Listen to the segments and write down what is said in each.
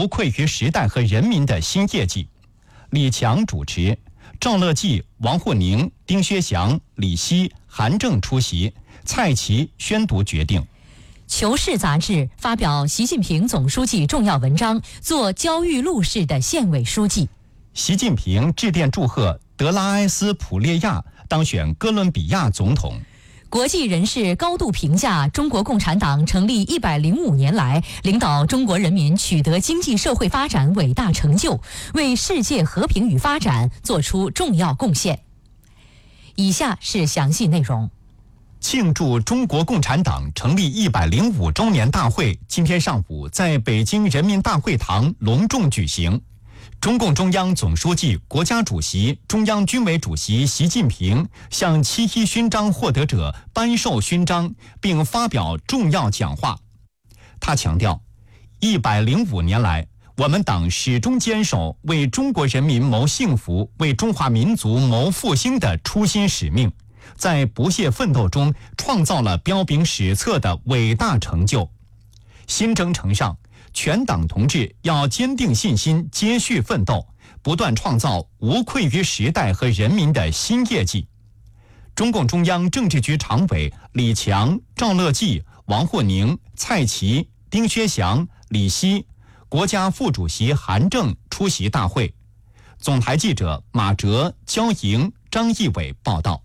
无愧于时代和人民的新业绩。李强主持，赵乐际、王沪宁、丁薛祥、李希、韩正出席，蔡奇宣读决定。 求是杂志发表习近平总书记重要文章，做焦裕禄式的县委书记。 习近平致电祝贺德拉埃斯普列亚当选哥伦比亚总统。 国际人士高度评价中国共产党成立105年来，领导中国人民取得经济社会发展伟大成就，为世界和平与发展作出重要贡献。以下是详细内容。 庆祝中国共产党成立105周年大会今天上午在北京人民大会堂隆重举行。中共中央总书记、国家主席、中央军委主席习近平向7·1勋章获得者颁授勋章，并发表重要讲话。他强调，105年来，我们党始终坚守为中国人民谋幸福、为中华民族谋复兴的初心使命，在不懈奋斗中创造了彪炳史册的伟大成就。新征程上，全党同志要坚定信心，接续奋斗，不断创造无愧于时代和人民的新业绩。中共中央政治局常委李强、赵乐际、王沪宁、蔡奇、丁薛祥、李希，国家副主席韩正出席大会。总台记者马哲、焦莹、张义伟报道。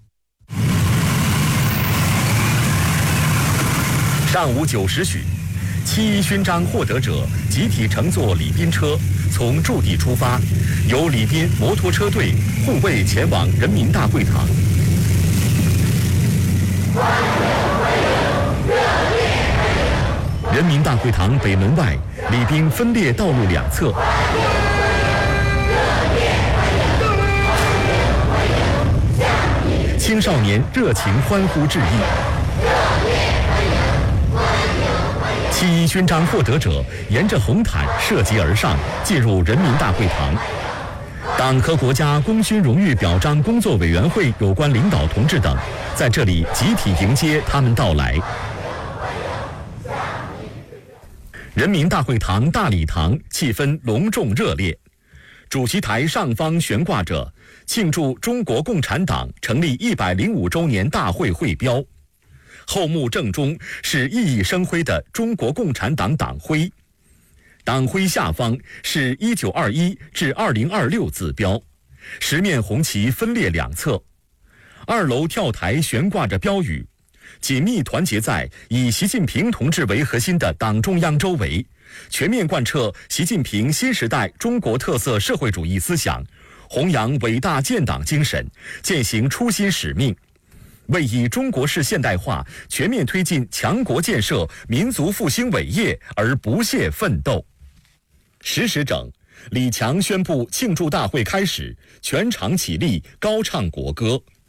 上午9时许，7·1勋章获得者集体乘坐礼宾车从驻地出发，由礼宾摩托车队护卫前往人民大会堂。人民大会堂北门外，礼宾分列道路两侧。青少年热情欢呼致意。7·1勋章获得者沿着红毯涉级而上，进入人民大会堂。党和国家功勋荣誉表彰工作委员会有关领导同志等在这里集体迎接他们到来。人民大会堂大礼堂气氛隆重热烈，主席台上方悬挂着庆祝中国共产党成立105周年大会会标，后幕正中是熠熠生辉的中国共产党党徽，党徽下方是1921至2026字标，十面红旗分列两侧。2楼跳台悬挂着标语，紧密团结在以习近平同志为核心的党中央周围，全面贯彻习近平新时代中国特色社会主义思想，弘扬伟大建党精神，践行初心使命，为以中国式现代化全面推进强国建设、民族复兴伟业而不懈奋斗。10时整，李强宣布庆祝大会开始，全场起立，高唱国歌。